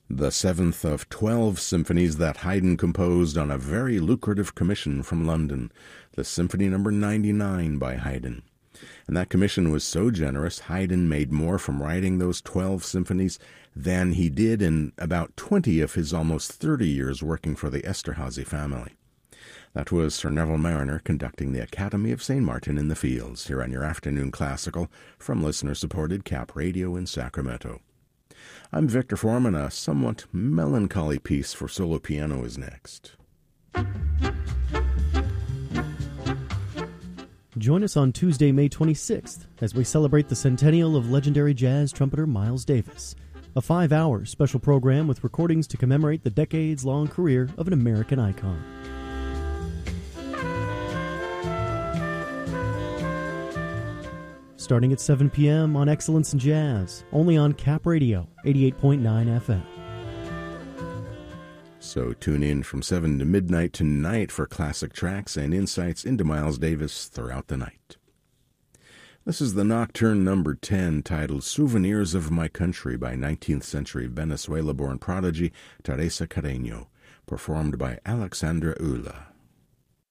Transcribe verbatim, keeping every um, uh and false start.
the seventh of twelve symphonies that Haydn composed on a very lucrative commission from London, the Symphony Number ninety-nine by Haydn. And that commission was so generous, Haydn made more from writing those twelve symphonies than he did in about twenty of his almost thirty years working for the Esterházy family. That was Sir Neville Marriner conducting the Academy of Saint Martin in the Fields, here on your Afternoon Classical from listener-supported Cap Radio in Sacramento. I'm Victor Foreman. A somewhat melancholy piece for solo piano is next. Join us on Tuesday, May twenty-sixth, as we celebrate the centennial of legendary jazz trumpeter Miles Davis. A five-hour special program with recordings to commemorate the decades-long career of an American icon. Starting at seven p.m. on Excellence in Jazz, only on Cap Radio, eighty-eight point nine F M. So tune in from seven to midnight tonight for classic tracks and insights into Miles Davis throughout the night. This is the Nocturne number ten, titled Souvenirs of My Country by nineteenth century Venezuela-born prodigy Teresa Carreño, performed by Alexandra Ula.